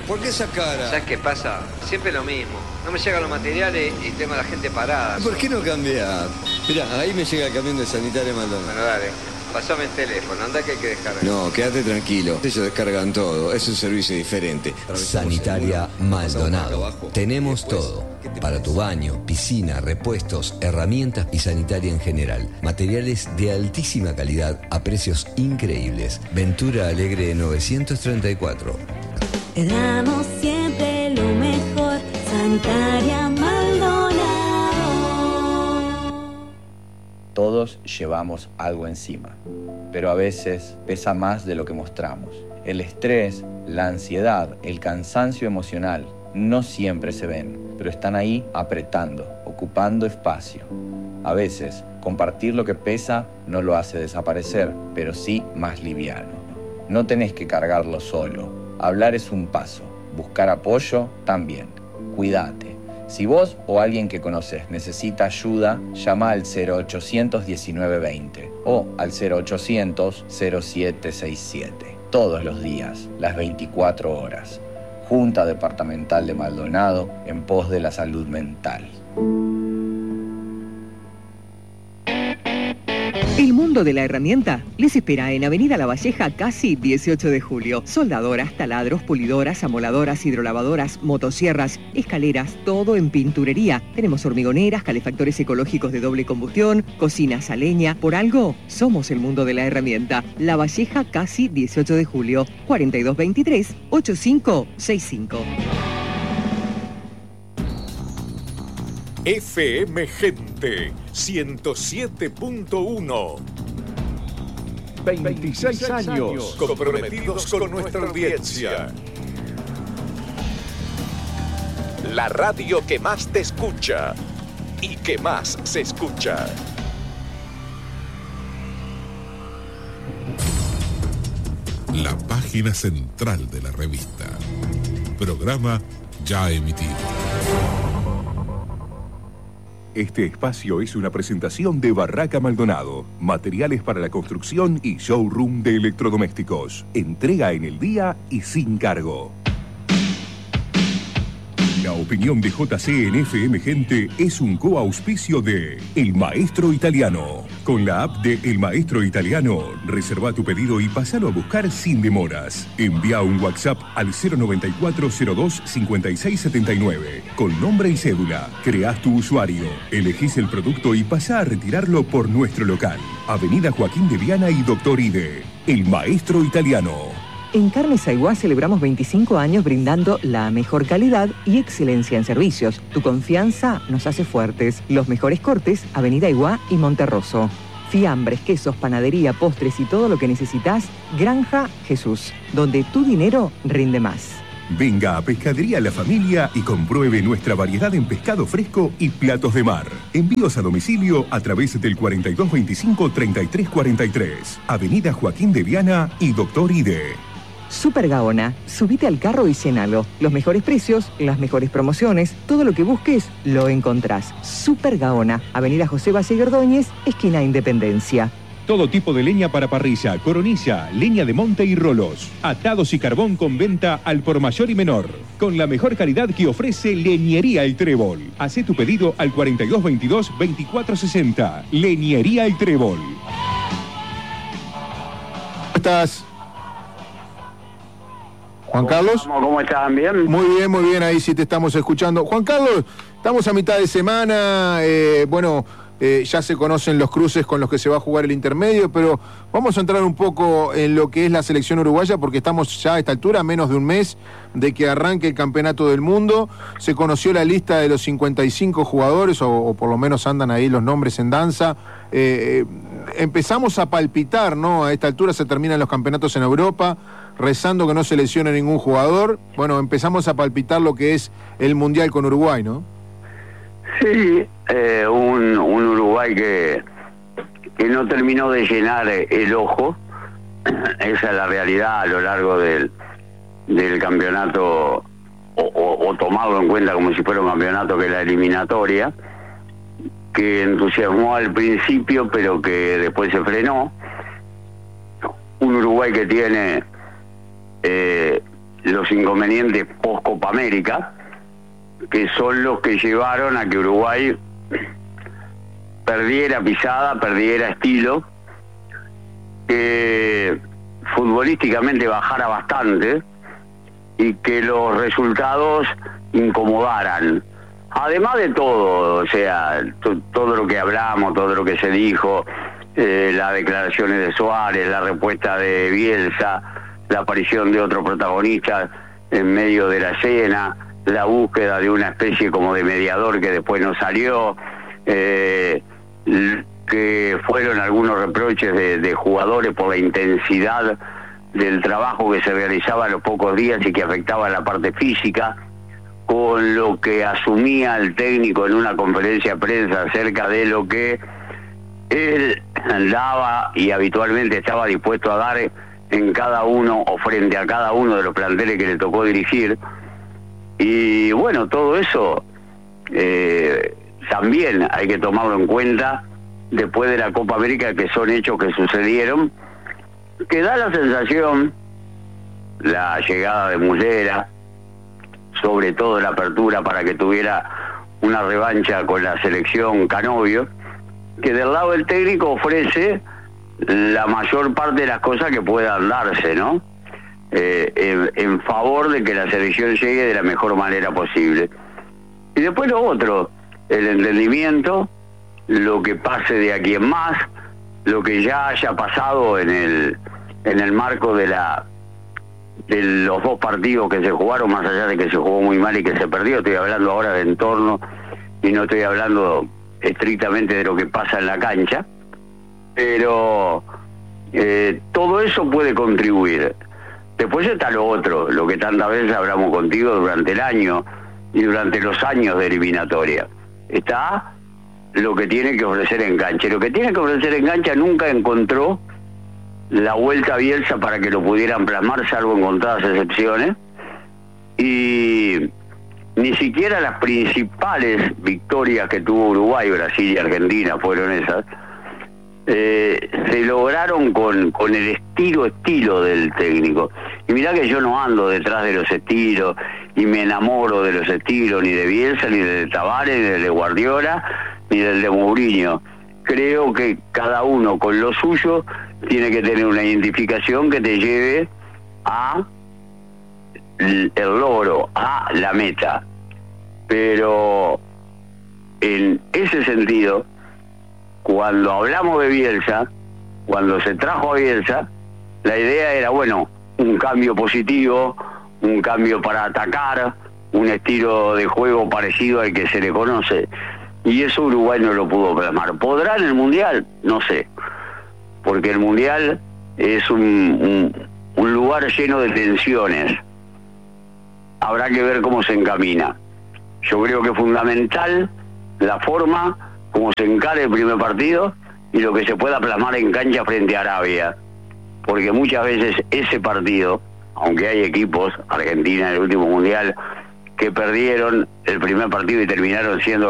¿Por qué esa cara? ¿Sabes qué pasa? Siempre lo mismo. No me llegan los materiales y tengo a la gente parada. ¿Por qué no cambiar? Mirá, ahí me llega el camión de Sanitaria Maldonado. Bueno, dale. Pasame el teléfono, anda que hay que descargar. No, quédate tranquilo. Ellos descargan todo. Es un servicio diferente. Sanitaria Maldonado. Tenemos todo. Para tu baño, piscina, repuestos, herramientas y sanitaria en general. Materiales de altísima calidad a precios increíbles. Ventura Alegre 934. Te damos siempre lo mejor. Sanitaria Maldonado. Todos llevamos algo encima, pero a veces pesa más de lo que mostramos. El estrés, la ansiedad, el cansancio emocional no siempre se ven, pero están ahí apretando, ocupando espacio. A veces, compartir lo que pesa no lo hace desaparecer, pero sí más liviano. No tenés que cargarlo solo. Hablar es un paso, buscar apoyo también. Cuídate. Si vos o alguien que conoces necesita ayuda, llama al 0800 1920 o al 0800 0767. Todos los días, las 24 horas. Junta Departamental de Maldonado en pos de la salud mental. El mundo de la herramienta les espera en Avenida La Valleja, casi 18 de julio. Soldadoras, taladros, pulidoras, amoladoras, hidrolavadoras, motosierras, escaleras, todo en pinturería. Tenemos hormigoneras, calefactores ecológicos de doble combustión, cocinas a leña. Por algo, somos el mundo de la herramienta. La Valleja, casi 18 de julio. 4223-8565. FM Gente 107.1. 26 años comprometidos con nuestra audiencia. La radio que más te escucha y que más se escucha. La página central de la revista. Programa ya emitido. Este espacio es una presentación de Barraca Maldonado, materiales para la construcción y showroom de electrodomésticos. Entrega en el día y sin cargo. La opinión de JC en FM Gente es un coauspicio de El Maestro Italiano. Con la app de El Maestro Italiano, reserva tu pedido y pasalo a buscar sin demoras. Envía un WhatsApp al 094-02-5679 con nombre y cédula. Creás tu usuario, elegís el producto y pasá a retirarlo por nuestro local. Avenida Joaquín de Viana y Doctor Ide. El Maestro Italiano. En Carnes Aiguá celebramos 25 años brindando la mejor calidad y excelencia en servicios. Tu confianza nos hace fuertes. Los mejores cortes, Avenida Aiguá y Monterroso. Fiambres, quesos, panadería, postres y todo lo que necesitas, Granja Jesús, donde tu dinero rinde más. Venga a Pescadería La Familia y compruebe nuestra variedad en pescado fresco y platos de mar. Envíos a domicilio a través del 4225-3343. Avenida Joaquín de Viana y Doctor Ide. Super Gaona, subite al carro y llénalo. Los mejores precios, las mejores promociones, todo lo que busques, lo encontrás. Super Gaona, Avenida José Valle Ordóñez, esquina Independencia. Todo tipo de leña para parrilla, coronilla, leña de monte y rolos. Atados y carbón con venta al por mayor y menor. Con la mejor calidad que ofrece Leñería El Trébol. Hacé tu pedido al 4222-2460. Leñería El Trébol. ¿Cómo estás? Juan Carlos. ¿Cómo están? ¿Bien? Muy bien, ahí sí te estamos escuchando. Juan Carlos, estamos a mitad de semana, ya se conocen los cruces con los que se va a jugar el intermedio, pero vamos a entrar un poco en lo que es la selección uruguaya, porque estamos ya a esta altura, a menos de un mes de que arranque el Campeonato del Mundo. Se conoció la lista de los 55 jugadores, o por lo menos andan ahí los nombres en danza. Empezamos a palpitar, ¿no? A esta altura se terminan los campeonatos en Europa, rezando que no se lesione ningún jugador. Bueno, empezamos a palpitar lo que es el Mundial con Uruguay, ¿no? Sí, un Uruguay que no terminó de llenar el ojo. Esa es la realidad a lo largo del campeonato, o tomarlo en cuenta como si fuera un campeonato, que es la eliminatoria, que entusiasmó al principio pero que después se frenó. Un Uruguay que tiene los inconvenientes post-Copa América, que son los que llevaron a que Uruguay perdiera pisada, perdiera estilo, que futbolísticamente bajara bastante y que los resultados incomodaran. Además de todo, o sea, todo lo que hablamos, todo lo que se dijo, las declaraciones de Suárez, la respuesta de Bielsa, la aparición de otro protagonista en medio de la escena, la búsqueda de una especie como de mediador que después no salió, que fueron algunos reproches de jugadores por la intensidad del trabajo que se realizaba a los pocos días y que afectaba la parte física, con lo que asumía el técnico en una conferencia de prensa acerca de lo que él daba y habitualmente estaba dispuesto a dar en cada uno o frente a cada uno de los planteles que le tocó dirigir. Y bueno, todo eso también hay que tomarlo en cuenta después de la Copa América, que son hechos que sucedieron, que da la sensación, la llegada de Muslera, sobre todo la apertura para que tuviera una revancha con la selección Canovio, que del lado del técnico ofrece la mayor parte de las cosas que puedan darse, ¿no? En favor de que la selección llegue de la mejor manera posible. Y después lo otro, el entendimiento, lo que pase de aquí en más, lo que ya haya pasado en el marco de los dos partidos que se jugaron, más allá de que se jugó muy mal y que se perdió. Estoy hablando ahora de entorno y no estoy hablando estrictamente de lo que pasa en la cancha, pero todo eso puede contribuir. Después está lo otro, lo que tantas veces hablamos contigo durante el año y durante los años de eliminatoria. Está lo que tiene que ofrecer en cancha. Lo que tiene que ofrecer en cancha nunca encontró la vuelta a Bielsa para que lo pudieran plasmar, salvo en contadas excepciones, y ni siquiera las principales victorias que tuvo Uruguay, Brasil y Argentina fueron esas, se lograron con el estilo del técnico. Y mirá que yo no ando detrás de los estilos y me enamoro de los estilos, ni de Bielsa, ni de Tavares, ni del de Guardiola, ni del de Mourinho. Creo que cada uno con lo suyo tiene que tener una identificación que te lleve a el logro, a la meta. Pero en ese sentido, cuando hablamos de Bielsa, cuando se trajo a Bielsa, la idea era, bueno, un cambio positivo, un cambio para atacar, un estilo de juego parecido al que se le conoce. Y eso Uruguay no lo pudo plasmar. ¿Podrá en el Mundial? No sé. Porque el Mundial es un lugar lleno de tensiones. Habrá que ver cómo se encamina. Yo creo que es fundamental la forma como se encare el primer partido y lo que se pueda plasmar en cancha frente a Arabia. Porque muchas veces ese partido, aunque hay equipos, Argentina en el último Mundial, que perdieron el primer partido y terminaron siendo